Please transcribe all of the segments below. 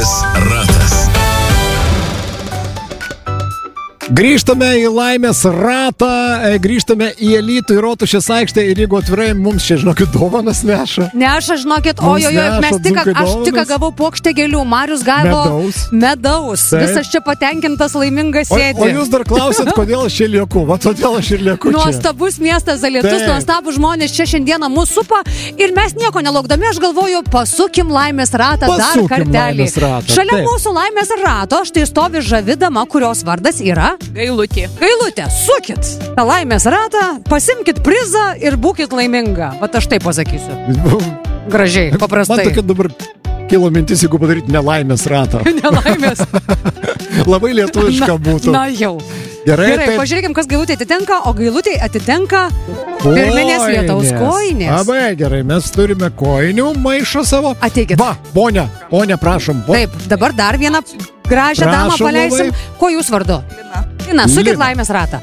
Laimės ratas. Grįžtame į Laimės ratą, grįžtame į Alytų, į Rotušės aikštę ir jeigu atvirai, mums čia, žinokit, dovanas neša. Neša, žinokit, aš tik gavau puokštę gėlių, Marius gavo medaus. Visas čia patenkintas, laimingas sėdi. O jūs dar klausėt, kodėl aš čia lieku, va todėl aš ir lieku čia. Nuostabus miestas Alytus, nuostabus žmonės čia šiandieną mūsų supa ir mes nieko nelaukdami, aš galvoju, pasukim Laimės ratą dar kartelį. Šalia mūsų Laimės rato štai stovi žavi dama, kurios vardas yra Gailutė. Gailutė, sukit tą Laimės ratą, pasimkit prizą ir būkit laiminga. Vat aš taip pasakysiu. Gražiai, paprastai. Man tokia dabar kilo mintis, jeigu padaryti nelaimės ratą. Nelaimės. Labai lietuviška būtų. Na jau. Gerai, pažiūrėkim, kas Gailutė atitenka, o Gailutė atitenka pirminės Lietaus koinės. Labai gerai, mes turime koinių maišą savo. Ateikit. Va, ponia, prašom. Taip, dabar dar vieną gražią damą paleisim. Ko jūs vardu? Lina, sukit Laimės ratą.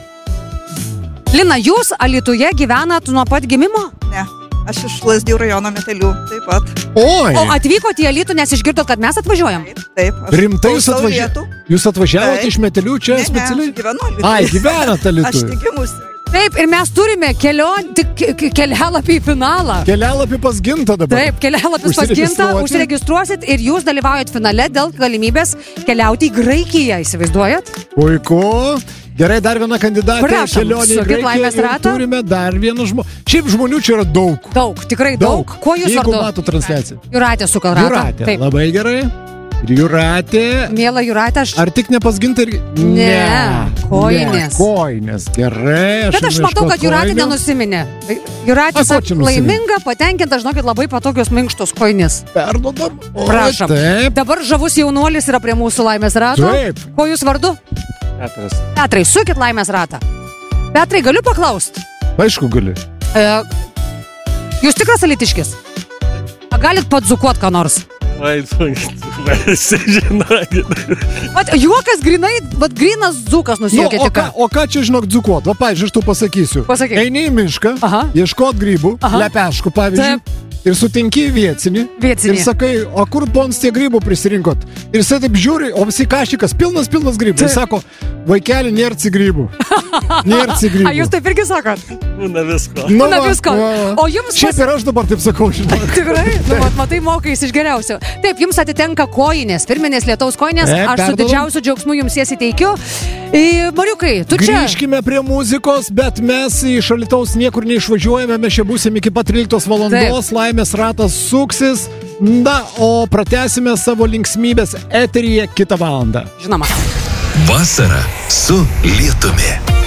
Lina, jūs Alytuje gyvenat nuo pat gimimo? Ne, aš iš Lazdijų rajono Metelių, taip pat. Oi! O atvykot į Alytų, nes išgirdot, kad mes atvažiuojam? Taip. Rimtai jūs atvažiavote iš Metelių čia specialiai? Ne, aš gyvenu Alytuje. Ai, gyvenat Alytuje. Aš tik gimusi. Taip, ir mes turime kelialapį į finalą. Kelialapį pas Gintą dabar. Taip, kelialapis pas Gintą, užsiregistruosit ir jūs dalyvaujat finale dėl galimybės keliauti į Graikiją, įsivaizduojat? Puiku. Gerai, dar viena kandidatė. Prašom, kelionė į Graikiją ir turime dar vieną žmogų. Šiaip žmonių čia yra daug. Daug, tikrai daug. Ko jūs vardu? Jeigu mato transliaciją. Juratė sukal ratą. Juratė, labai gerai. Ir Juratė. Miela Juratė, aš... Ar tik ne pas Gintą ir... Ne, koinės. Ne, koinės, gerai. Bet aš matau, kad Juratė nenusiminė. Juratė laiminga, patenkinta, žinokit, labai patogios minkštos koinės. Perdodam. Prašom. Taip. Dabar žavus jaunuolis yra prie mūsų Laimės rato. Taip. Ko jūs vardu? Petras. Petrai, sukit Laimės ratą. Petrai, galiu paklaust? Aišku, gali. Jūs tikras alytiškis? Galit padzukuot ką nors? Juokas grinai, grinas dzūkas nusijuokė tik. O ką čia žinok dzūkuot? Va, pavyzdžiui, aš tu pasakysiu. Pasakyk. Eini į mišką, ieškot grybų, lepeškų, pavyzdžiui. Ir sutinki vietinį. Ir sakai, o kur pons tie grybų prisirinkot? Ir jisai taip žiūri, o visi kašikas, pilnas grybų. Ir sako, vaikeli, nėrci grybų. Nėrci grybų. A, jūs taip irgi sakot? Būna visko. Būna visko. O jums... Šiaip ir aš dabar taip sakau, žinok. Tikrai? Matai, mokais iš geriausio. Taip, jums atitenka koinės, firminės Lietaus koinės. Aš su didžiausiu džiaugsmu jums jas įteikiu. Mariukai, tu čia... Grįžkime prie muzikos, bet mes iš Alytaus niekur neišvažiuojame. Mes čia būsim iki pat 13 valandos. Laimės ratas suksis. Na, o pratęsime savo linksmybės eteryje kitą valandą. Žinoma. Vasara su lietumi.